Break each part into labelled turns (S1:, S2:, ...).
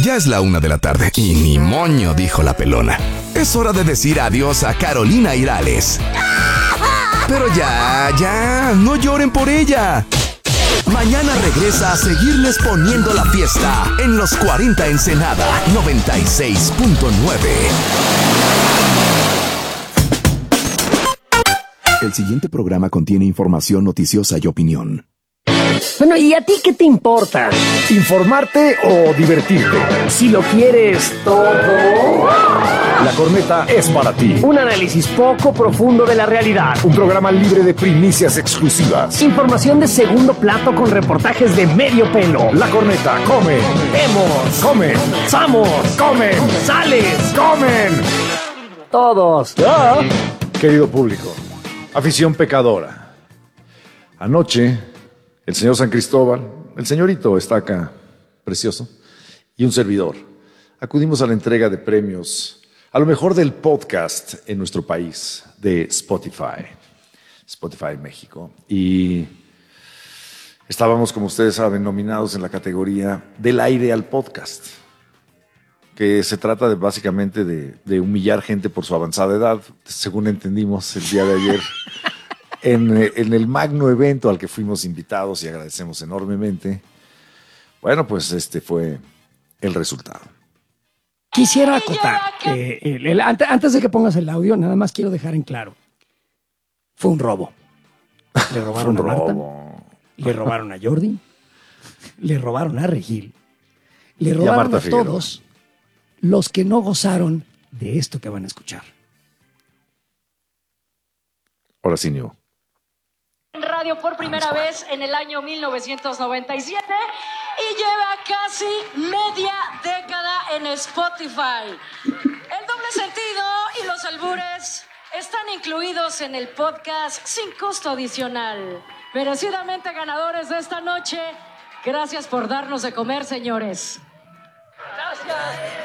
S1: Ya es la 1 de la tarde y ni moño, dijo la pelona. Es hora de decir adiós a Carolina Irales. Pero ya, no lloren por ella. Mañana regresa a seguirles poniendo la fiesta en los 40 Ensenada 96.9. El siguiente programa contiene información noticiosa y opinión.
S2: Bueno, ¿y a ti qué te importa?
S3: ¿Informarte o divertirte?
S2: Si lo quieres todo.
S3: La Corneta es para ti.
S2: Un análisis poco profundo de la realidad.
S3: Un programa libre de primicias exclusivas.
S2: Información de segundo plato con reportajes de medio pelo.
S3: La Corneta come.
S2: Vemos.
S3: Comen.
S2: Somos.
S3: Comen.
S2: Sales.
S3: Comen.
S2: Todos.
S3: Querido público, afición pecadora. Anoche, el señor San Cristóbal, el señorito está acá, precioso, y un servidor. Acudimos a la entrega de premios a lo mejor del podcast en nuestro país, de Spotify México. Y estábamos, como ustedes saben, nominados en la categoría del aire al podcast, que se trata básicamente de humillar gente por su avanzada edad, según entendimos el día de ayer. En el magno evento al que fuimos invitados y agradecemos enormemente. Bueno, pues este fue el resultado.
S2: Quisiera acotar, antes de que pongas el audio, nada más quiero dejar en claro. Fue un robo. Le robaron a Marta, le robaron a Jordi, le robaron a Regil, le robaron a todos los que no gozaron de esto que van a escuchar.
S3: Ahora sí, Nio.
S4: Radio por primera vez en el año 1997 y lleva casi media década en Spotify. El doble sentido y los albures están incluidos en el podcast sin costo adicional. Merecidamente ganadores de esta noche, gracias por darnos de comer, señores.
S5: Gracias.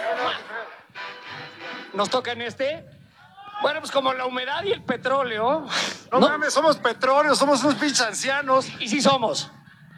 S5: ¿Nos toca en este? Bueno, pues como la humedad y el petróleo.
S6: No mames, somos petróleo, somos unos pinches ancianos.
S5: Y sí somos.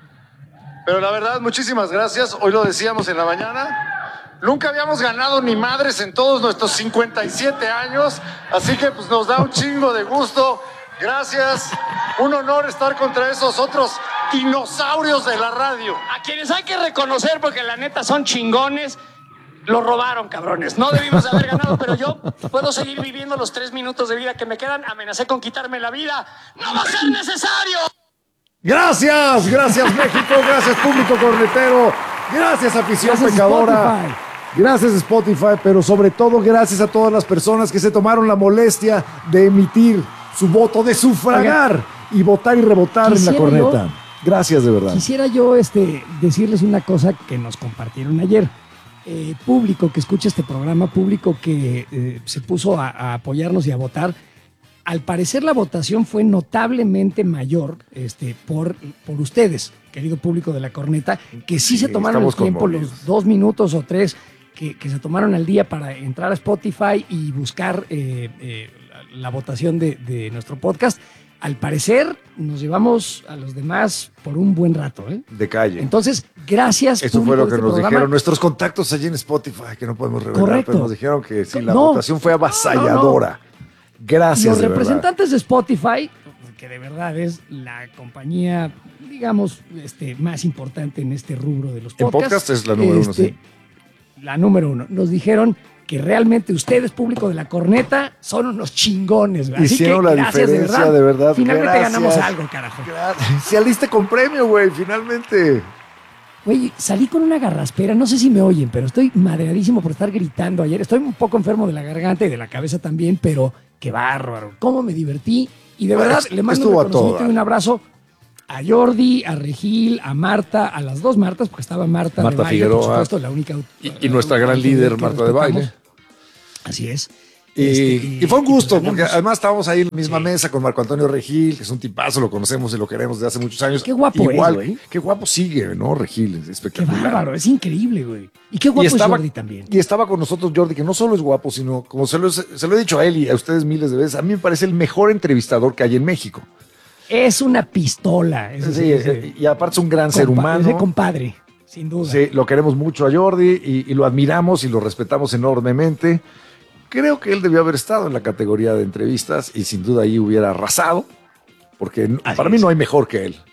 S6: Pero la verdad, muchísimas gracias. Hoy lo decíamos en la mañana. Nunca habíamos ganado ni madres en todos nuestros 57 años. Así que pues nos da un chingo de gusto. Gracias. Un honor estar contra esos otros dinosaurios de la radio.
S5: A quienes hay que reconocer porque la neta son chingones. Lo robaron, cabrones. No debimos haber ganado, pero yo puedo seguir viviendo los 3 minutos de vida que me quedan. Amenacé con quitarme la vida. ¡No va a ser necesario!
S3: Gracias México, gracias público cornetero, gracias afición pecadora, gracias Spotify, pero sobre todo gracias a todas las personas que se tomaron la molestia de emitir su voto, de sufragar y votar y rebotar en la corneta. Gracias de verdad.
S2: Quisiera yo decirles una cosa que nos compartieron ayer. Público que escucha este programa, público que se puso a apoyarnos y a votar. Al parecer la votación fue notablemente mayor por ustedes, querido público de la corneta, que sí se tomaron el tiempo, los 2 minutos o 3 que se tomaron al día para entrar a Spotify y buscar la votación de nuestro podcast. Al parecer nos llevamos a los demás por un buen rato, ¿eh?
S3: De calle.
S2: Entonces, gracias.
S3: Eso fue lo que nos dijeron nuestros contactos allí en Spotify, que no podemos revelar.
S2: Correcto.
S3: Pero nos dijeron que sí, la votación fue avasalladora. Gracias.
S2: Los representantes de Spotify, que de verdad es la compañía, digamos, más importante en este rubro de los podcasts.
S3: En podcast es la número 1, sí.
S2: La número 1. Nos dijeron que realmente ustedes, público de la corneta, son unos chingones.
S3: Hicieron la diferencia, de verdad.
S2: Finalmente ganamos algo, carajo.
S3: Saliste con premio, güey, finalmente.
S2: Güey, salí con una garraspera, no sé si me oyen, pero estoy madreadísimo por estar gritando ayer. Estoy un poco enfermo de la garganta y de la cabeza también, pero qué bárbaro. Cómo me divertí. Y de verdad, le mando un reconocimiento y un abrazo a Jordi, a Regil, a Marta, a las 2 Martas, porque estaba Marta de Baile,
S3: Figueroa,
S2: por supuesto, la única.
S3: Y nuestra gran líder, Marta de Baile.
S2: Así es.
S3: Y fue un gusto, porque además estábamos ahí en la misma mesa con Marco Antonio Regil, que es un tipazo, lo conocemos y lo queremos desde hace muchos años.
S2: Qué guapo es, güey.
S3: Qué guapo sigue, ¿no? Regil, es espectacular.
S2: Qué bárbaro, es increíble, güey. Y qué guapo es Jordi también.
S3: Y estaba con nosotros Jordi, que no solo es guapo, sino, como se lo he dicho a él y a ustedes miles de veces, a mí me parece el mejor entrevistador que hay en México.
S2: Es una pistola.
S3: Y aparte es un gran ser humano.
S2: Ese compadre. Sin duda.
S3: Sí, lo queremos mucho a Jordi y lo admiramos y lo respetamos enormemente. Creo que él debió haber estado en la categoría de entrevistas y sin duda ahí hubiera arrasado, porque para mí no hay mejor que él.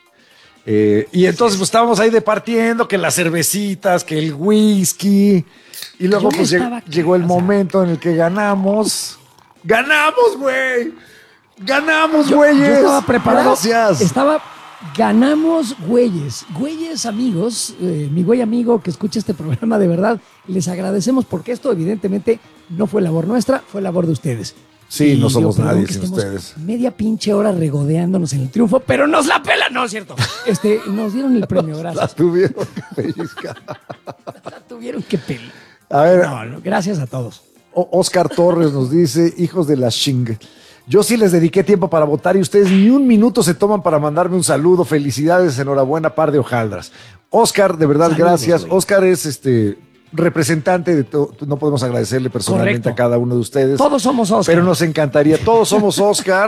S3: Y entonces pues, estábamos ahí departiendo que las cervecitas, que el whisky, y luego pues llegó el momento en el que ganamos. ¡Ganamos, güey! ¡Ganamos, güeyes!
S2: Yo estaba preparado.
S3: Gracias.
S2: Ganamos, güeyes. Güeyes, amigos, mi güey amigo que escucha este programa, de verdad, les agradecemos porque esto evidentemente no fue labor nuestra, fue labor de ustedes.
S3: Sí, no somos
S2: perdón
S3: nadie
S2: que
S3: sin
S2: estemos
S3: ustedes.
S2: media pinche hora regodeándonos en el triunfo, pero nos la pelan, no es cierto. Nos dieron el premio,
S3: La
S2: gracias.
S3: tuvieron que pellizcar.
S2: La tuvieron que pelar.
S3: A ver,
S2: No, gracias a todos.
S3: Oscar Torres nos dice, hijos de la ching. Yo sí les dediqué tiempo para votar y ustedes ni un minuto se toman para mandarme un saludo. Felicidades, enhorabuena, par de hojaldras. Oscar, de verdad,
S2: Saludos,
S3: gracias.
S2: güey.
S3: Oscar es representante de todo. No podemos agradecerle personalmente
S2: Correcto.
S3: a cada uno de ustedes.
S2: Todos somos Oscar.
S3: Pero nos encantaría. Todos somos Oscar.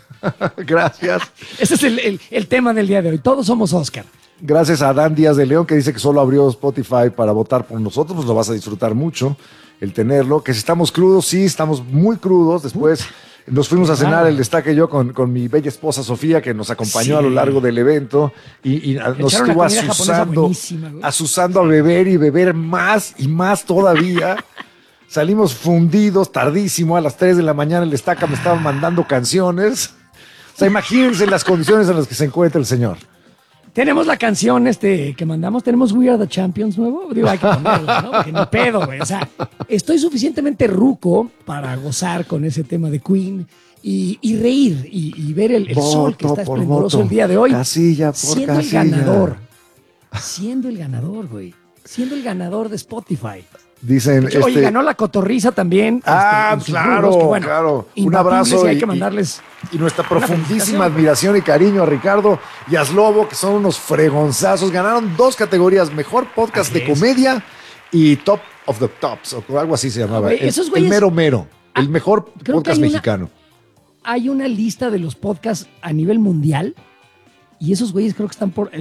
S3: Gracias.
S2: Ese es el tema del día de hoy. Todos somos Oscar.
S3: Gracias a Dan Díaz de León, que dice que solo abrió Spotify para votar por nosotros. Pues lo vas a disfrutar mucho el tenerlo. Que si estamos crudos, sí, estamos muy crudos. Después nos fuimos a cenar el Destaque y yo con mi bella esposa Sofía, que nos acompañó a lo largo del evento y nos
S2: Echaron
S3: estuvo
S2: la comida japonesa buenísima, güey.
S3: asusando a beber y beber más y más todavía. Salimos fundidos tardísimo, a las 3 de la mañana el Destaca me estaba mandando canciones. O sea, imagínense las condiciones en las que se encuentra el señor.
S2: Tenemos la canción que mandamos, tenemos We Are the Champions nuevo. Digo, hay que ponerla, ¿no? Porque ni pedo, güey. O sea, estoy suficientemente ruco para gozar con ese tema de Queen y reír y ver el sol que está
S3: por
S2: esplendoroso
S3: voto,
S2: el día de hoy.
S3: casilla por
S2: siendo
S3: casilla.
S2: el ganador. Siendo el ganador, güey. Siendo el ganador de Spotify.
S3: Dicen,
S2: Oye, ganó la cotorriza también. en sus
S3: claro,
S2: rubros, que, bueno,
S3: claro. Un
S2: imbatibles
S3: abrazo
S2: y hay que mandarles.
S3: y nuestra
S2: una
S3: profundísima
S2: felicitación.
S3: admiración y cariño a Ricardo y a Slobo, que son unos fregonzazos. Ganaron 2 categorías, mejor podcast
S2: Así
S3: de
S2: es.
S3: comedia y Top of the Tops, o algo así se llamaba.
S2: Güey,
S3: El,
S2: esos
S3: el
S2: güeyes-
S3: mero mero, el mejor
S2: creo que
S3: podcast
S2: hay una-
S3: mexicano.
S2: Hay una lista de los podcasts a nivel mundial y esos güeyes creo que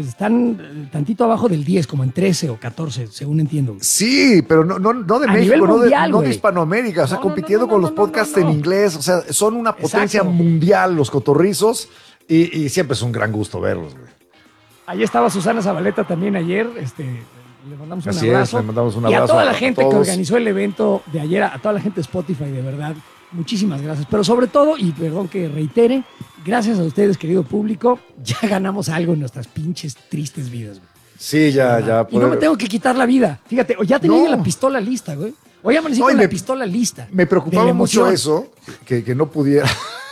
S2: están tantito abajo del 10, como en 13 o 14, según entiendo.
S3: Sí, pero no de
S2: A
S3: México,
S2: nivel
S3: no,
S2: mundial,
S3: no de
S2: güey.
S3: Hispanoamérica, o sea,
S2: No,
S3: compitiendo
S2: no,
S3: con los
S2: no,
S3: podcasts
S2: no, no.
S3: en inglés, o sea, son una potencia
S2: Exacto.
S3: mundial los cotorrizos y siempre es un gran gusto verlos, güey.
S2: Ahí estaba Susana Zabaleta también ayer, le mandamos un
S3: Así es,
S2: abrazo.
S3: le mandamos un
S2: Y a
S3: abrazo
S2: toda la
S3: a
S2: gente que
S3: todos.
S2: organizó el evento de ayer, a toda la gente de Spotify, de verdad, muchísimas gracias. Pero sobre todo, y perdón que reitere, gracias a ustedes, querido público, ya ganamos algo en nuestras pinches tristes vidas, güey.
S3: Sí, ya.
S2: Y no me tengo que quitar la vida. Fíjate, ya tenía
S3: No.
S2: yo la pistola lista, güey. Hoy amanecí
S3: No, y
S2: con
S3: me-
S2: la pistola lista.
S3: Me preocupaba
S2: de la
S3: mucho
S2: emoción.
S3: eso, que no pudiera.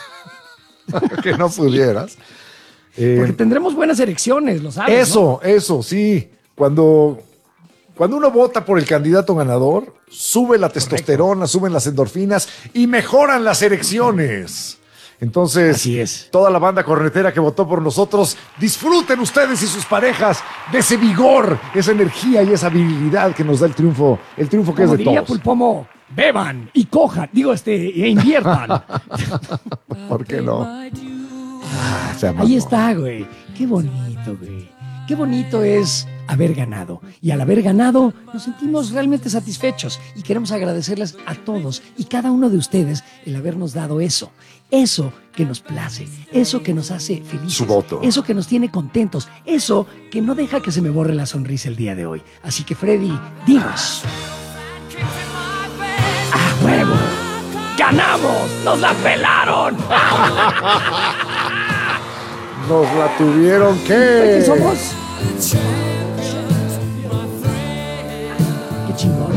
S3: que no pudieras.
S2: Porque tendremos buenas elecciones, lo sabes, ¿no?
S3: Eso, sí. Cuando uno vota por el candidato ganador, sube la testosterona, suben las endorfinas y mejoran las erecciones. Entonces,
S2: Así es.
S3: toda la banda cornetera que votó por nosotros, disfruten ustedes y sus parejas de ese vigor, esa energía y esa virilidad que nos da el triunfo que es
S2: Como
S3: de
S2: diría
S3: todos.
S2: Pulpomo, beban y cojan, e inviertan.
S3: ¿Por qué no? Se ama.
S2: Ahí está, güey. Qué bonito, güey. Qué bonito es haber ganado. Y al haber ganado, nos sentimos realmente satisfechos. Y queremos agradecerles a todos y cada uno de ustedes el habernos dado eso. Eso que nos place. Eso que nos hace felices.
S3: Su voto.
S2: Eso que nos tiene contentos. Eso que no deja que se me borre la sonrisa el día de hoy. Así que, Freddy, dinos. ¡A huevo! ¡Ganamos! ¡Nos la pelaron!
S3: Nos la tuvieron
S2: ¿Qué
S3: que.
S2: somos? Qué chingón.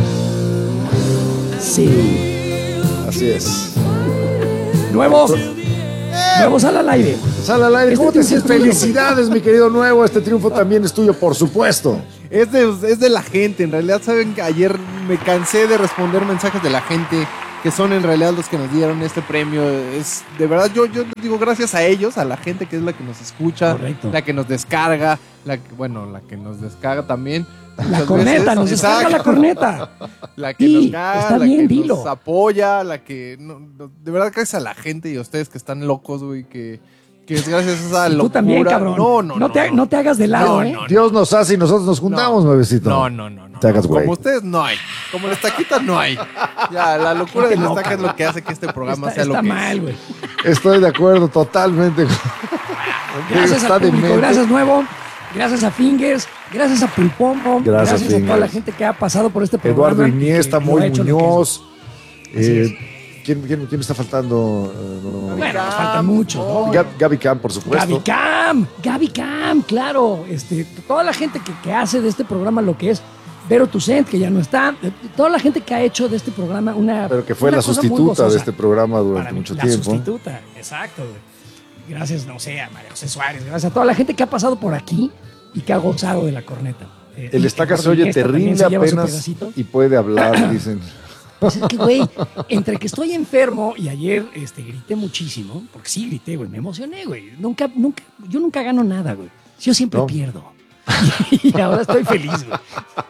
S2: Sí.
S3: Así es.
S2: Nuevos al aire.
S3: Sal al aire.
S2: Este
S3: ¿Cómo te
S2: triunfo
S3: sientes?
S2: es tuyo.
S3: Felicidades, mi querido nuevo. Este triunfo también es tuyo, por supuesto.
S7: Es de la gente, en realidad saben que ayer me cansé de responder mensajes de la gente que son en realidad los que nos dieron este premio. Es de verdad, yo digo gracias a ellos, a la gente que es la que nos escucha,
S2: Correcto.
S7: la que nos descarga, la que nos descarga también.
S2: La
S7: muchas
S2: corneta,
S7: veces.
S2: nos descarga la
S7: Exacto.
S2: corneta.
S7: La que
S2: Sí,
S7: nos caga,
S2: está
S7: la
S2: bien,
S7: que
S2: dilo.
S7: nos apoya, la que de verdad gracias a la gente y a ustedes que están locos, güey, que que es gracias a esa
S2: Y
S7: locura.
S2: tú también, cabrón. No te hagas de lado, ¿eh?
S3: Dios nos hace y nosotros nos juntamos, nuevecito.
S7: No.
S3: Te hagas güey.
S7: Como ustedes no hay. Como la estaquita no hay. Ya, la locura de la estaca es lo que hace que este programa sea lo
S2: Está
S7: que
S2: mal, güey.
S3: Estoy de acuerdo totalmente.
S2: Gracias
S3: Está
S2: a público,
S3: demente.
S2: gracias Nuevo, gracias a Fingers, gracias a Pulpombo,
S3: Gracias,
S2: gracias a toda
S3: Fingers.
S2: la gente que ha pasado por este programa.
S3: Eduardo Iniesta,
S2: que lo ha
S3: Moy
S2: hecho lo que
S3: Muñoz.
S2: es.
S3: ¿Quién está faltando?
S2: Bueno, nos faltan muchos, ¿no?
S3: Gaby Cam, por supuesto.
S2: Gaby Cam, claro. Toda la gente que hace de este programa lo que es. Vero Tucent, que ya no está. Toda la gente que ha hecho de este programa
S3: Pero que fue
S2: una
S3: la
S2: cosa muy
S3: sustituta
S2: gozosa.
S3: de este programa durante
S2: Para mí,
S3: mucho
S2: la
S3: tiempo.
S2: sustituta, exacto, güey. Gracias, no sé, a María José Suárez, gracias a toda la gente que ha pasado por aquí y que ha gozado de la corneta.
S3: El estaca se oye
S2: Iniesta también
S3: terrible
S2: se lleva su
S3: apenas
S2: pedacito.
S3: y puede hablar, dicen.
S2: Pues es que, güey, entre que estoy enfermo y ayer grité muchísimo, porque sí grité, güey, me emocioné, güey. Yo nunca gano nada, güey. Yo siempre
S3: No.
S2: pierdo. Y ahora estoy feliz, güey.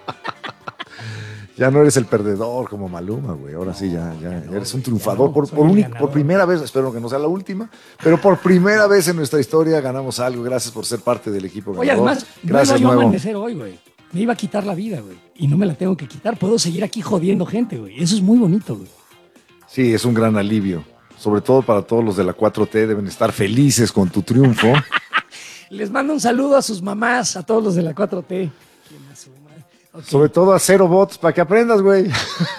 S3: Ya no eres el perdedor como Maluma, güey. Ahora sí, ya eres un triunfador.
S2: no, soy el ganador.
S3: Por primera vez, espero que no sea la última, pero por primera vez en nuestra historia ganamos algo. Gracias por ser parte del equipo
S2: Oye,
S3: ganador.
S2: además,
S3: Gracias,
S2: no iba yo a
S3: Nuevo.
S2: amanecer hoy, güey. Me iba a quitar la vida, güey. Y no me la tengo que quitar. Puedo seguir aquí jodiendo gente, güey. Eso es muy bonito, güey.
S3: Sí, es un gran alivio. Sobre todo para todos los de la 4T. Deben estar felices con tu triunfo.
S2: Les mando un saludo a sus mamás, a todos los de la 4T. Ok.
S3: Sobre todo a Cero Bots, para que aprendas, güey.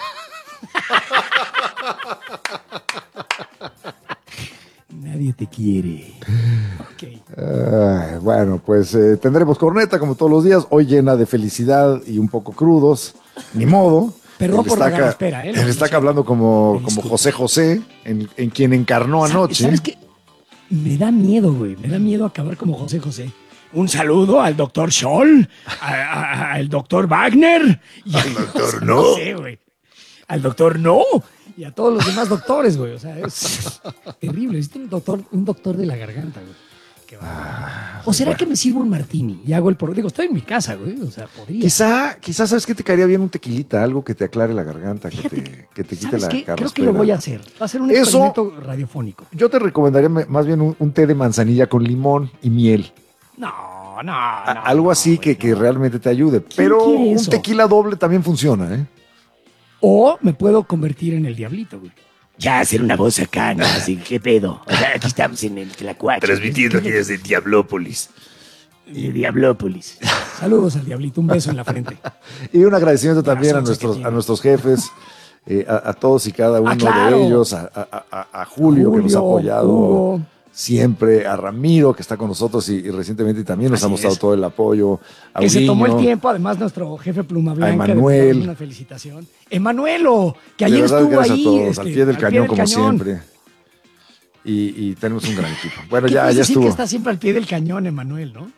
S2: Nadie te quiere. Ok.
S3: Bueno, pues tendremos corneta como todos los días. Hoy llena de felicidad y un poco crudos. Ni modo.
S2: Perdón
S3: El
S2: por la
S3: Estaca-
S2: garraspera, ¿eh?
S3: El Estaca hablando como
S2: disculpo.
S3: José José, en quien encarnó anoche.
S2: ¿Sabes qué? Me da miedo, güey. Me da miedo acabar como José José. Un saludo al doctor Scholl, al doctor Wagner. Y al doctor No. sé, güey. Al doctor No. Y a todos los demás doctores, güey. O sea, es terrible. Es un doctor de la garganta, güey. Qué bárbaro. ¿O será que me sirvo un martini y hago el Digo, estoy en mi casa, güey. O sea, podría.
S3: Quizá, ¿sabes qué te caería bien? Un tequilita, algo que te aclare la garganta,
S2: Fíjate,
S3: que te quite
S2: ¿sabes
S3: la
S2: qué? Creo que
S3: carraspera.
S2: lo voy a hacer. Va a ser un
S3: Eso-
S2: experimento radiofónico.
S3: Yo te recomendaría más bien un té de manzanilla con limón y miel.
S2: No.
S3: Algo así
S2: güey,
S3: que
S2: no.
S3: realmente te ayude. Pero
S2: quiere
S3: un
S2: eso?
S3: tequila doble también funciona, ¿eh?
S2: O me puedo convertir en el diablito, güey.
S8: Ya hacer una voz acá, ¿no? Así, ¿qué pedo? O sea, aquí estamos en el Tlacuache.
S9: Transmitiendo aquí desde Diablópolis.
S8: De Diablópolis.
S2: Saludos al diablito, un beso en la frente.
S3: Y un agradecimiento también a
S2: Corazón que
S3: a
S2: tiene.
S3: nuestros jefes, a todos y cada uno
S2: claro.
S3: de ellos, a Julio, que nos ha apoyado
S2: Hugo.
S3: siempre, a Ramiro, que está con nosotros y recientemente también nos
S2: Así
S3: ha mostrado
S2: es.
S3: todo el apoyo. A
S2: Que se tomó el
S3: Uriño,
S2: tiempo, además nuestro jefe Pluma Blanca. de
S3: Emanuel.
S2: darle una felicitación. Emanuelo, que
S3: De
S2: ayer
S3: verdad,
S2: estuvo
S3: gracias
S2: ahí.
S3: a todos, al pie del cañón como
S2: cañón.
S3: siempre. Y tenemos un gran equipo. Bueno,
S2: ¿Qué
S3: ya
S2: puedes decir
S3: estuvo.
S2: que está siempre al pie del cañón, Emanuel, ¿no?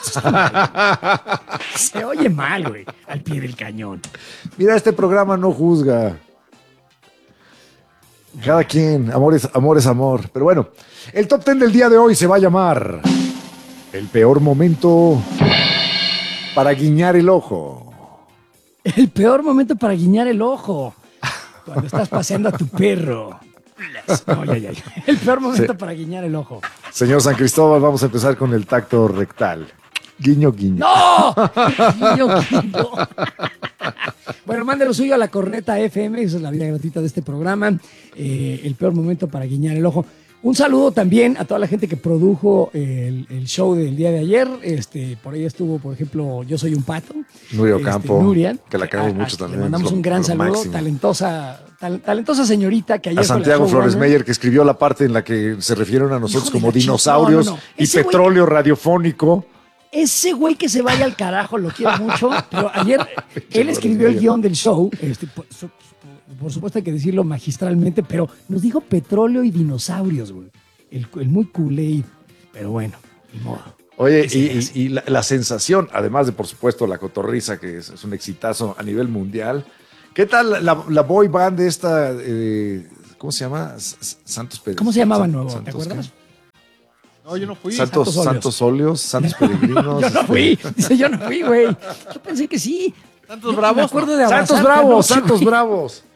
S2: Se oye mal, güey, al pie del cañón.
S3: Mira, este programa no juzga. Cada quien, amor es amor. Pero bueno, el top 10 del día de hoy se va a llamar El peor momento para guiñar el ojo.
S2: El peor momento para guiñar el ojo. Cuando estás paseando a tu perro. No, ya. El peor momento
S3: Sí.
S2: para guiñar el ojo.
S3: Señor San Cristóbal, vamos a empezar con el tacto rectal. Guiño, guiño.
S2: ¡No! Guiño. Bueno, mande lo suyo a la Corneta FM, esa es la vida gratuita de este programa. El peor momento para guiñar el ojo. Un saludo también a toda la gente que produjo el show del día de ayer. Por ahí estuvo, por ejemplo, Yo Soy un Pato.
S3: Nuria Ocampo,
S2: Nuria,
S3: que la queremos mucho también.
S2: Le mandamos un gran
S3: Lo
S2: saludo.
S3: máximo.
S2: Talentosa señorita que ayer
S3: A
S2: fue la
S3: Santiago Flores
S2: showrunner.
S3: Meyer, que escribió la parte en la que se refieren a nosotros
S2: Hijo de
S3: como
S2: la chingada.
S3: dinosaurios
S2: No.
S3: y
S2: Ese güey-
S3: petróleo radiofónico.
S2: Ese güey que se vaya al carajo, lo quiero mucho. Pero ayer él escribió el guión del show. Por supuesto hay que decirlo magistralmente, pero nos dijo petróleo y dinosaurios, güey. El muy Kool-Aid. Pero bueno, ni modo.
S3: Oye,
S2: ¿Qué se hace?
S3: y la sensación, además de, por supuesto, la cotorriza, que es un exitazo a nivel mundial. ¿Qué tal la boy band de esta, ¿cómo se llama? Santos Pérez.
S2: ¿Cómo se llamaba nuevo? ¿Te
S3: Santos,
S2: acuerdas?
S7: No, yo no fui.
S3: Santos Óleos, Santos Peregrinos.
S2: Yo no fui. Dice, yo no fui, güey. Yo pensé que sí.
S7: ¿Santos
S2: Yo
S7: Bravos?
S2: Me acuerdo de
S3: Santos
S2: Abrazarte
S3: Bravos,
S2: anoche,
S3: Santos
S2: güey.
S3: Bravos.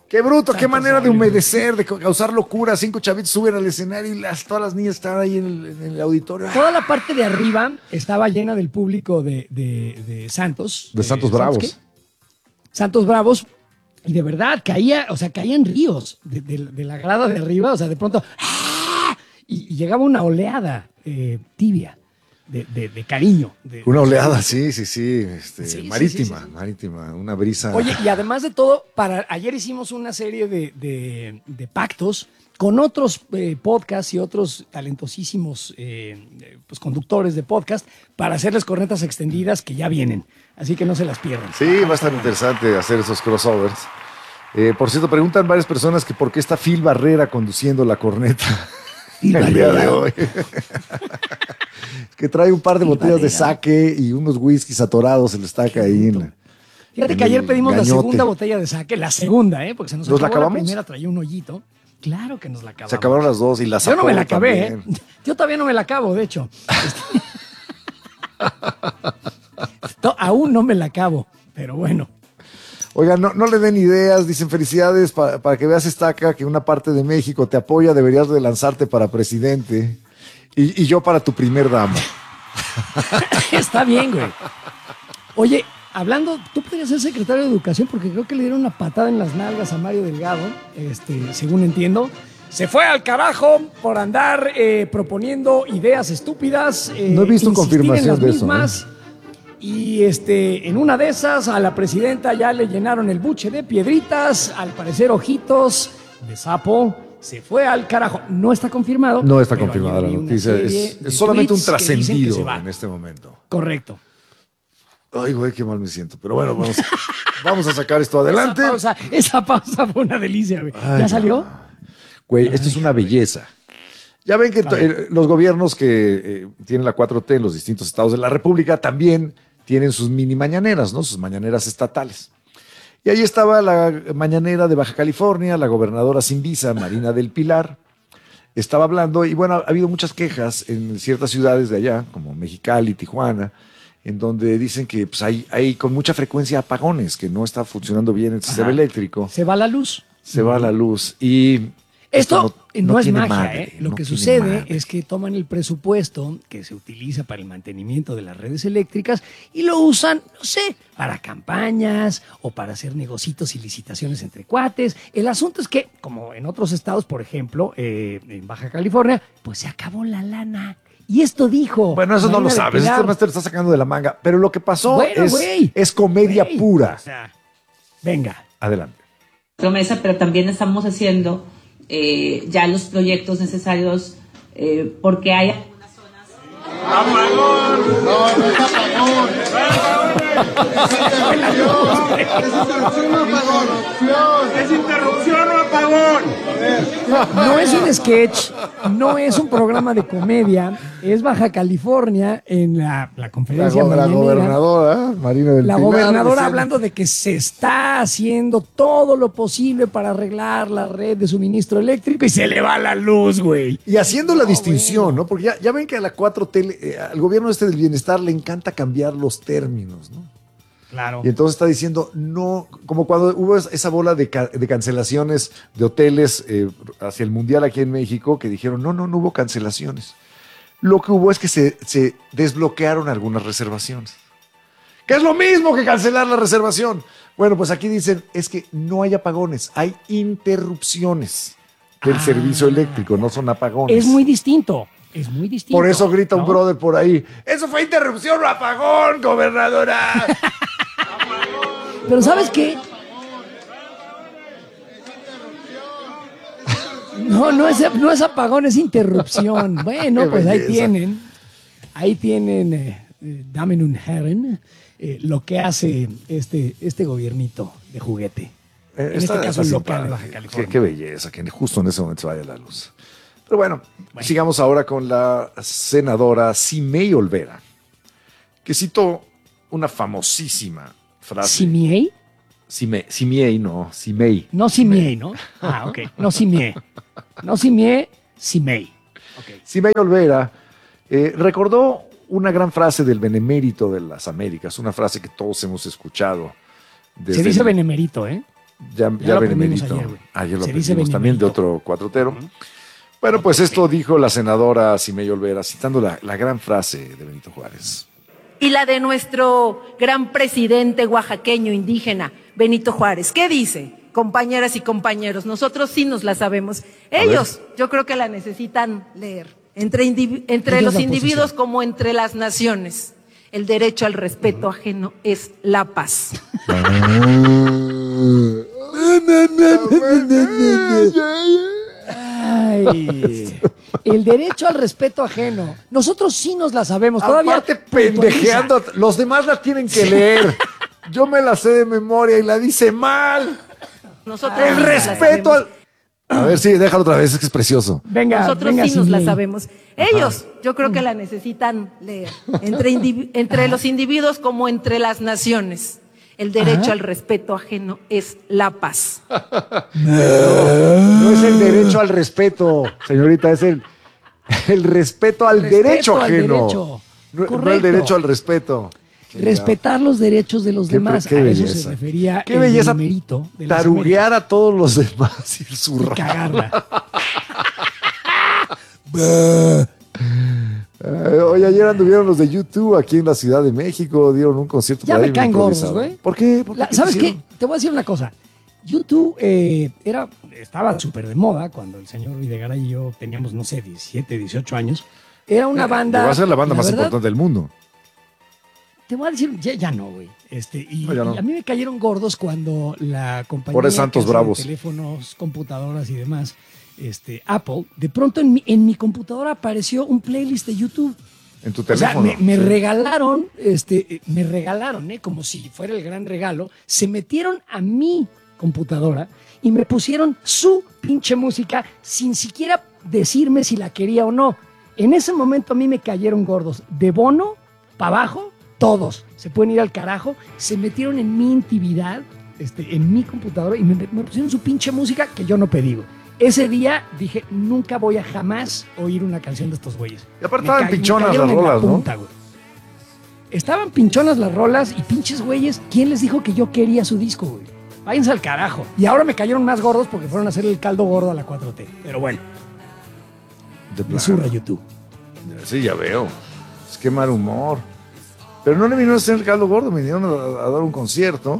S3: Qué bruto, qué
S2: Santos
S3: manera de
S2: Óleos.
S3: humedecer, de causar locura. 5 chavitos suben al escenario y todas las niñas están ahí en el auditorio.
S2: Toda la parte de arriba estaba llena del público de Santos.
S3: De Santos
S2: ¿Santos
S3: Bravos.
S2: qué? Santos Bravos. Y de verdad, caían ríos de la grada de arriba. O sea, de pronto. ¡ah! Y llegaba una oleada tibia de cariño.
S3: Una oleada, sí.
S2: Sí,
S3: Marítima,
S2: sí.
S3: marítima. Una brisa.
S2: Oye, y además de todo, ayer hicimos una serie de pactos con otros podcasts y otros talentosísimos pues, conductores de podcast para hacerles cornetas extendidas que ya vienen. Así que no se las pierdan.
S3: Sí, va a estar interesante hacer esos crossovers. Por cierto, preguntan varias personas que por qué está Phil Barrera conduciendo la corneta el día de hoy. Que trae un par de botellas de sake y unos whiskies atorados, se le estaca ahí.
S2: Fíjate que ayer pedimos la segunda botella de sake, la segunda, porque se nos
S3: ¿Nos la
S2: acabó la
S3: acabamos?
S2: primera, traía un hoyito. Claro que nos la acabamos.
S3: Se acabaron las dos y las
S2: Yo no me la acabé, Yo todavía no me la acabo, de hecho. Aún no me la acabo, pero bueno.
S3: Oigan, no le den ideas, dicen felicidades para que veas Estaca, que una parte de México te apoya, deberías de lanzarte para presidente y yo para tu primer dama.
S2: Está bien, güey. Oye, hablando, tú podrías ser secretario de Educación porque creo que le dieron una patada en las nalgas a Mario Delgado, según entiendo. Se fue al carajo por andar proponiendo ideas estúpidas.
S3: No he visto
S2: insistir
S3: confirmación
S2: en las
S3: de eso,
S2: mismas. Y en una de esas a la presidenta ya le llenaron el buche de piedritas, al parecer ojitos de sapo. Se fue al carajo. No está confirmado.
S3: No está
S2: pero
S3: confirmada
S2: ayer
S3: la
S2: vi una
S3: noticia,
S2: serie de
S3: es solamente un
S2: tweets que dicen que
S3: trascendido
S2: se va.
S3: en este momento.
S2: Correcto.
S3: Ay, güey, qué mal me siento. Pero bueno, vamos a sacar esto adelante.
S2: Esa pausa fue una delicia, güey.
S3: Ay,
S2: ¿Ya salió?
S3: Güey, esto es una belleza. Ya ven que los gobiernos que tienen la 4T en los distintos estados de la República también tienen sus mini mañaneras, ¿no? Sus mañaneras estatales. Y ahí estaba la mañanera de Baja California, la gobernadora sin visa, Marina del Pilar. Estaba hablando, y bueno, ha habido muchas quejas en ciertas ciudades de allá, como Mexicali, Tijuana, en donde dicen que pues, hay con mucha frecuencia apagones, que no está funcionando bien el sistema eléctrico.
S2: Se va la luz.
S3: Se va la luz. Y
S2: esto no es
S3: tiene
S2: magia,
S3: madre,
S2: Lo
S3: no
S2: que
S3: tiene
S2: sucede
S3: madre.
S2: es que toman el presupuesto que se utiliza para el mantenimiento de las redes eléctricas y lo usan, no sé, para campañas o para hacer negocitos y licitaciones entre cuates. El asunto es que, como en otros estados, por ejemplo, en Baja California, pues se acabó la lana. Y esto dijo.
S3: Bueno, eso no lo
S2: Marina del
S3: sabes,
S2: Pilar.
S3: este máster está sacando de la manga. Pero lo que pasó
S2: Bueno, güey.
S3: es comedia
S2: Güey.
S3: pura.
S2: O sea, venga.
S3: Adelante.
S10: Promesa, pero también estamos haciendo ya los proyectos necesarios porque hay algunas zonas.
S6: ¡Apagón! No, no es apagón.
S9: ¿Es interrupción o apagón?
S2: No es un sketch, no es un programa de comedia, es Baja California en la conferencia
S3: La
S2: mañanera.
S3: gobernadora, Marina del
S2: La
S3: Pilar.
S2: gobernadora
S3: diciendo-
S2: hablando de que se está haciendo todo lo posible para arreglar la red de suministro eléctrico y se le va la luz, güey.
S3: Y haciendo la distinción, ¿no? Porque ya ven que a la 4T, al gobierno del bienestar le encanta cambiar los términos, ¿no?
S2: Claro.
S3: Y entonces está diciendo, no, como cuando hubo esa bola de cancelaciones de hoteles hacia el Mundial aquí en México, que dijeron, no hubo cancelaciones. Lo que hubo es que se desbloquearon algunas reservaciones. Que es lo mismo que cancelar la reservación. Bueno, pues aquí dicen, es que no hay apagones, hay interrupciones del servicio eléctrico, no son apagones.
S2: Es muy distinto. Es muy distinto.
S3: Por eso grita un
S2: ¿no?
S3: brother por ahí, eso fue interrupción o apagón, gobernadora.
S2: Pero ¿sabes qué? No es apagón, es interrupción. Bueno,
S3: Qué
S2: pues
S3: belleza.
S2: ahí tienen Damen und Herren, lo que hace este gobiernito de juguete. En este caso
S3: está
S2: local de
S3: simpático.
S2: Baja California.
S3: Qué belleza, que justo en ese momento se vaya la luz. Pero bueno, sigamos ahora con la senadora Simei Olvera, que citó una famosísima frase.
S2: ¿Simiei?
S3: Simei, no, Simei.
S2: No Simiei, ¿no? Ah, ok. No Simiei. No Simiei, Simei. Ok.
S3: Simei Olvera recordó una gran frase del Benemérito de las Américas, una frase que todos hemos escuchado.
S2: Se dice benemérito, ¿eh?
S3: Ya
S2: lo aprendimos
S3: benemérito.
S2: ayer, güey.
S3: Ayer lo
S2: Se dice
S3: aprendimos también de
S2: benemérito.
S3: otro cuatrotero. Bueno, pues esto dijo la senadora Simey Olvera, citando la gran frase de Benito Juárez.
S11: Y la de nuestro gran presidente oaxaqueño indígena, Benito Juárez. ¿Qué dice? Compañeras y compañeros, nosotros sí nos la sabemos. Ellos, yo creo que la necesitan leer. Entre
S2: Ellos
S11: los
S2: la
S11: individuos
S2: oposición.
S11: como entre las naciones. El derecho al respeto ajeno es la paz.
S2: Ay, el derecho al respeto ajeno. Nosotros sí nos la sabemos. Todavía
S3: Aparte, pendejeando, los demás la tienen que leer. Yo me la sé de memoria y la dice mal.
S11: Nosotros
S3: El
S11: sí nos la
S3: respeto
S11: sabemos.
S3: al... A ver, sí, déjalo otra vez, es que es precioso.
S2: Venga,
S11: Nosotros
S2: venga,
S11: sí nos la
S2: Sidney.
S11: sabemos. Ellos, yo creo que la necesitan leer. Entre los individuos como entre las naciones. El derecho
S2: Ajá.
S11: al respeto ajeno es la paz.
S3: No es el derecho al respeto, señorita, es el respeto al
S2: Respeto
S3: derecho
S2: al
S3: ajeno.
S2: derecho.
S3: No el
S2: Correcto.
S3: derecho al respeto.
S2: Respetar los derechos de los
S3: Qué-
S2: demás.
S3: qué
S2: A eso
S3: belleza.
S2: se refería
S3: Qué
S2: el
S3: belleza
S2: benemérito de las
S3: taruguear a todos los demás y
S2: Américas.
S3: zurrar.
S2: Y cagarla.
S3: Oye, ayer anduvieron los de YouTube aquí en la Ciudad de México, dieron un concierto.
S2: Ya
S3: por ahí
S2: me caen
S3: improvisado.
S2: gordos, güey.
S3: ¿Por qué? ¿Por qué?
S2: ¿Sabes qué?
S3: hicieron?
S2: Te voy a decir una cosa. YouTube estaba súper de moda cuando el señor Videgaray y yo teníamos, no sé, 17, 18 años. Era una banda...
S3: Va a ser la banda más
S2: verdad,
S3: importante del mundo.
S2: Te voy a decir, ya no, güey.
S3: No, ya no.
S2: Y a mí me cayeron gordos cuando la compañía
S3: Pobres santos
S2: que hace
S3: bravos.
S2: teléfonos, computadoras y demás, Apple, de pronto en mi computadora apareció un playlist de YouTube.
S3: En tu
S2: O sea,
S3: teléfono.
S2: me
S3: Sí.
S2: regalaron, como si fuera el gran regalo, se metieron a mi computadora y me pusieron su pinche música sin siquiera decirme si la quería o no. En ese momento a mí me cayeron gordos. De Bono para abajo, todos. Se pueden ir al carajo. Se metieron en mi intimidad, en mi computadora y me pusieron su pinche música que yo no pedí, güey. Ese día dije, nunca voy a jamás oír una canción de estos güeyes.
S3: Y aparte
S2: Me
S3: estaban
S2: ca- me
S3: pinchonas
S2: cayeron
S3: las
S2: en la
S3: rolas, ¿no?
S2: punta, güey. Estaban pinchonas las rolas y pinches güeyes. ¿Quién les dijo que yo quería su disco, güey? Váyanse al carajo. Y ahora me cayeron más gordos porque fueron a hacer el caldo gordo a la 4T. Pero bueno,
S3: De
S2: me
S3: plano.
S2: zurra YouTube.
S3: Sí, ya veo. Es que mal humor. Pero no le vinieron a hacer el caldo gordo, me vinieron a dar un concierto.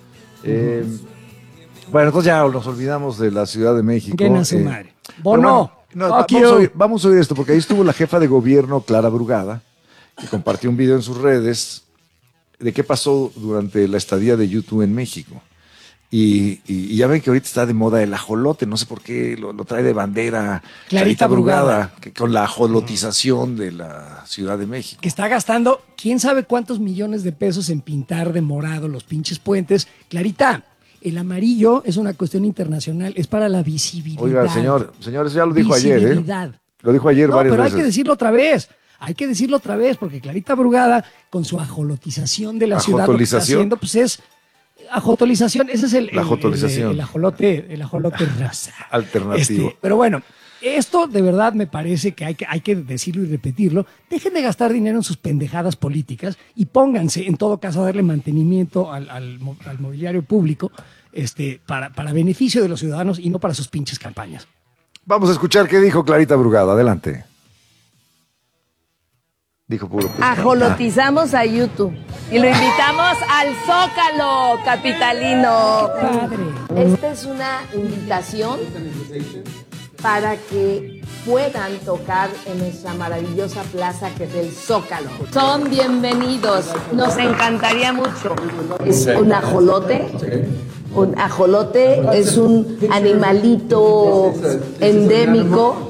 S3: Bueno, entonces ya nos olvidamos de la Ciudad de México.
S2: Que nace madre.
S3: Pero
S2: Bono.
S3: bueno,
S2: Fuck
S3: vamos,
S2: you.
S3: vamos a oír esto, porque ahí estuvo la jefa de gobierno, Clara Brugada, que compartió un video en sus redes de qué pasó durante la estadía de YouTube en México. Y ya ven que ahorita está de moda el ajolote, no sé por qué lo trae de bandera
S2: Clarita Brugada.
S3: que con la ajolotización de la Ciudad de México.
S2: Que está gastando quién sabe cuántos millones de pesos en pintar de morado los pinches puentes. Clarita, el amarillo es una cuestión internacional, es para la visibilidad.
S3: Oiga, señor, eso ya lo dijo ayer, ¿eh?
S2: Visibilidad.
S3: Lo dijo ayer
S2: No,
S3: varias
S2: pero
S3: veces.
S2: hay que decirlo otra vez. Hay que decirlo otra vez, porque Clarita Brugada, con su ajolotización de la ciudad, lo que está
S3: Ajotolización.
S2: haciendo, pues es ajotolización. Ese es
S3: La ajotolización.
S2: el ajolote rosa.
S3: Alternativo.
S2: Pero bueno, esto de verdad me parece que hay que decirlo y repetirlo. Dejen de gastar dinero en sus pendejadas políticas y pónganse, en todo caso, a darle mantenimiento al mobiliario público para beneficio de los ciudadanos y no para sus pinches campañas.
S3: Vamos a escuchar qué dijo Clarita Brugada. Adelante. Dijo puro.
S12: Ajolotizamos a YouTube y lo invitamos al Zócalo capitalino. Esta es una invitación para que puedan tocar en nuestra maravillosa plaza que es el Zócalo. Son bienvenidos, nos encantaría mucho. Es un ajolote. Un ajolote es un animalito endémico.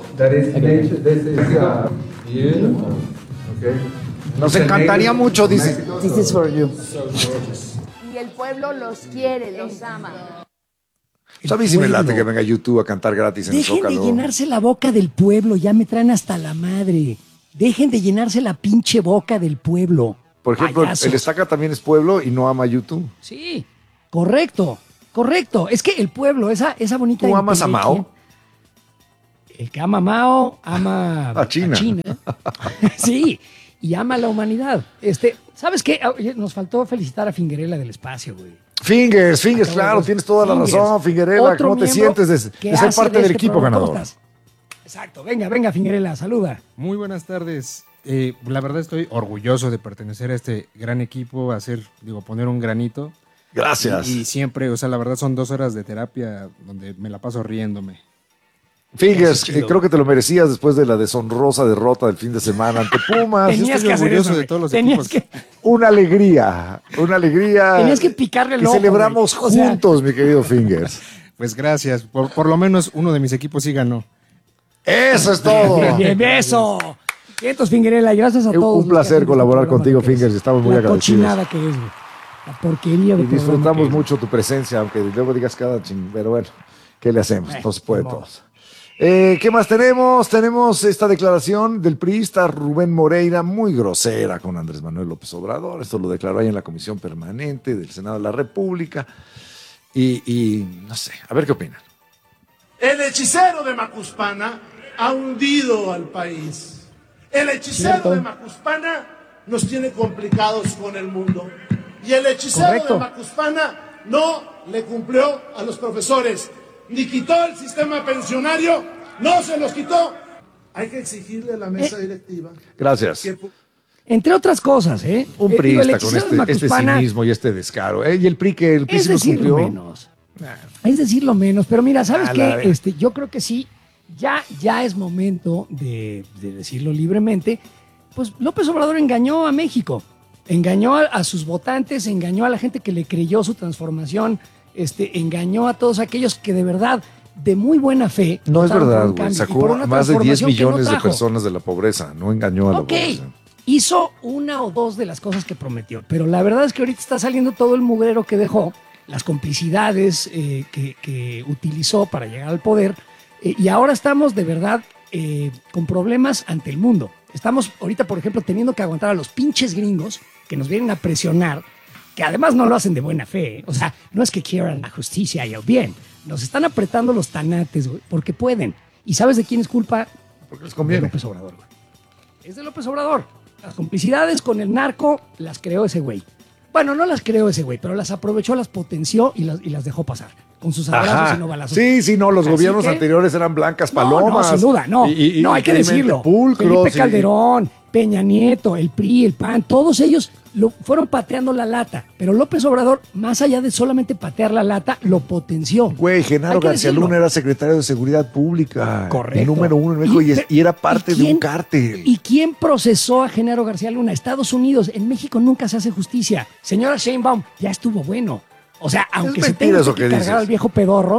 S3: Nos encantaría mucho, dice.
S12: This is for you. Y el pueblo los quiere, los ama.
S3: A mí sí me late que venga YouTube a cantar gratis en el
S2: Dejen de
S3: Zócalo.
S2: llenarse la boca del pueblo, ya me traen hasta la madre. Dejen de llenarse la pinche boca del pueblo.
S3: Por ejemplo,
S2: Payasos.
S3: el Estaca también es pueblo y no ama YouTube.
S2: Sí, correcto. Es que el pueblo, esa bonita...
S3: ¿Tú amas a
S2: entelequia,
S3: Mao?
S2: El que ama a Mao, ama
S3: A China.
S2: Sí, y ama a la humanidad. ¿Sabes qué? Oye, nos faltó felicitar a Fingerella del espacio, güey.
S3: Fingers, claro, tienes toda la razón, Fingerela. ¿Cómo te sientes de ser parte del equipo ganador?
S2: Exacto, venga, Fingerela, saluda.
S13: Muy buenas tardes. La verdad estoy orgulloso de pertenecer a este gran equipo, poner un granito.
S3: Gracias.
S13: Y siempre, la verdad son 2 horas de terapia donde me la paso riéndome.
S3: Fingers, creo que te lo merecías después de la deshonrosa derrota del fin de semana ante Pumas.
S2: Tenías que hacer eso,
S13: de todos los equipos.
S3: Una alegría.
S2: Tenías que picarle el
S3: ojo. Que celebramos juntos, mi querido Fingers.
S13: Pues gracias. Por lo menos uno de mis equipos sí ganó.
S3: Eso es todo.
S2: Bien, eso. Vientos, Fingerela, gracias a todos.
S3: Un placer colaborar contigo, Fingers. Estamos muy agradecidos.
S2: Cochinada que es, güey. La porquería de
S3: y disfrutamos mucho tu presencia, aunque luego digas cada pero bueno, ¿qué le hacemos? No se puede todos. ¿Qué más tenemos? Tenemos esta declaración del priista Rubén Moreira, muy grosera con Andrés Manuel López Obrador. Esto lo declaró ahí en la Comisión Permanente del Senado de la República. Y no sé, a ver qué opinan.
S9: El hechicero de Macuspana ha hundido al país. El hechicero de Macuspana nos tiene complicados con el mundo. Y el hechicero de Macuspana no le cumplió a los profesores, ni quitó el sistema pensionario, no se los quitó. Hay que exigirle a la mesa directiva.
S3: Gracias.
S2: Entre otras cosas,
S3: un priista con este cinismo y este descaro. Y el PRI que el PRI se nos cumplió.
S2: Es decirlo menos, pero mira, ¿sabes qué? Yo creo que sí, ya es momento de decirlo libremente. Pues López Obrador engañó a México, engañó a sus votantes, engañó a la gente que le creyó su transformación, engañó a todos aquellos que de verdad, de muy buena fe...
S3: No es verdad, güey, sacó más de 10 millones de personas de la pobreza, no engañó a la pobreza.
S2: Hizo una o dos de las cosas que prometió, pero la verdad es que ahorita está saliendo todo el mugrero que dejó, las complicidades que utilizó para llegar al poder, y ahora estamos de verdad con problemas ante el mundo. Estamos ahorita, por ejemplo, teniendo que aguantar a los pinches gringos que nos vienen a presionar, que además no lo hacen de buena fe. O sea, no es que quieran la justicia y el bien. Nos están apretando los tanates, güey, porque pueden. ¿Y sabes de quién es culpa?
S3: Porque les conviene.
S2: De López Obrador, güey. Es de López Obrador. Las complicidades con el narco las creó ese güey. Bueno, no las creó ese güey, pero las aprovechó, las potenció y las dejó pasar. Con sus abrazos y no balazos.
S3: Sí, no, los gobiernos anteriores eran blancas palomas.
S2: No, sin duda, no. No, hay que decirlo. Felipe Calderón, Peña Nieto, el PRI, el PAN, todos ellos fueron pateando la lata. Pero López Obrador, más allá de solamente patear la lata, lo potenció.
S3: Güey, Genaro García Luna era secretario de Seguridad Pública.
S2: Correcto.
S3: El número 1 en México y era parte de un cártel.
S2: ¿Y quién procesó a Genaro García Luna? Estados Unidos. En México nunca se hace justicia. Señora Sheinbaum, ya estuvo bueno. O sea, aunque se tenga que cargar al viejo pedorro,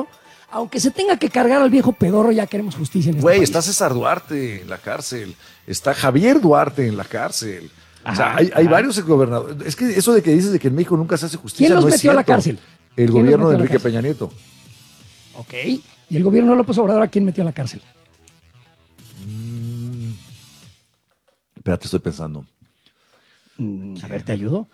S2: ya queremos justicia en este país.
S3: Güey, está César Duarte en la cárcel, está Javier Duarte en la cárcel. O sea, hay varios gobernadores. Es que eso de que dices de que en México nunca se hace justicia
S2: ¿Quién los
S3: no es
S2: metió
S3: cierto.
S2: a la cárcel?
S3: El gobierno de Enrique Peña Nieto.
S2: Ok. ¿Y el gobierno de López Obrador a quién metió a la cárcel?
S3: Espérate, estoy pensando.
S2: A ver, ¿te ayudo?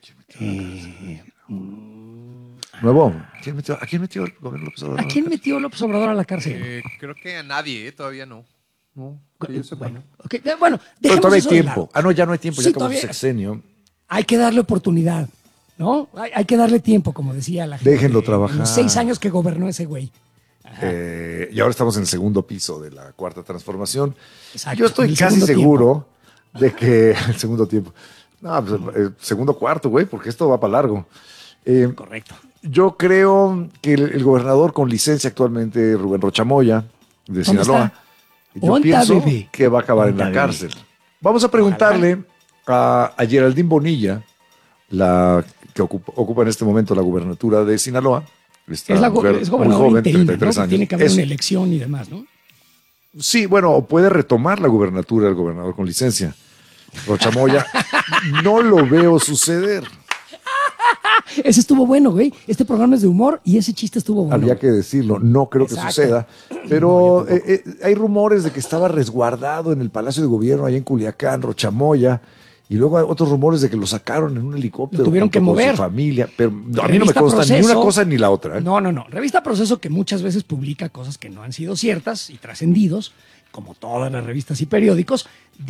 S3: Nuevo, ¿a quién metió el gobierno de López Obrador?
S2: ¿A quién metió López Obrador a la cárcel?
S14: Creo que a nadie, todavía no.
S2: Bueno,
S3: pero todavía hay tiempo. Ya no hay tiempo,
S2: sí,
S3: ya acabó su sexenio.
S2: Hay que darle oportunidad, ¿no? Hay que darle tiempo, como decía la gente.
S3: Déjenlo trabajar.
S2: Los 6 años que gobernó ese güey.
S3: Y ahora estamos en el segundo piso de la cuarta transformación.
S2: Exacto,
S3: yo estoy casi seguro de que el segundo tiempo. No, pues el segundo cuarto, güey, porque esto va para largo.
S2: Correcto.
S3: Yo creo que el gobernador con licencia actualmente, Rubén Rochamoya, de Sinaloa, yo pienso que va a acabar en la cárcel. Vamos a preguntarle a Geraldine Bonilla, que ocupa en este momento la gubernatura de Sinaloa.
S2: Es gobernador muy joven, interina, 33 años. Tiene que haber una elección y demás, ¿no?
S3: Sí, bueno, puede retomar la gubernatura del gobernador con licencia. Rochamoya, no lo veo suceder.
S2: Ese estuvo bueno, güey. Este programa es de humor y ese chiste estuvo bueno.
S3: Había que decirlo, no creo que suceda. Pero hay rumores de que estaba resguardado en el Palacio de Gobierno allá en Culiacán, Rochamoya. Y luego hay otros rumores de que lo sacaron en un helicóptero.
S2: Lo tuvieron que mover.
S3: Con su familia. Pero a mí no me consta ni una cosa ni la otra.
S2: No. Revista Proceso, que muchas veces publica cosas que no han sido ciertas y trascendidos, como todas las revistas y periódicos,